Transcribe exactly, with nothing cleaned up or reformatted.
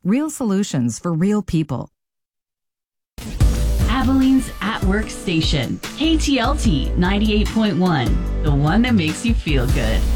Real solutions for real people. Abilene's At Work Station, K T L T ninety-eight point one, the one that makes you feel good.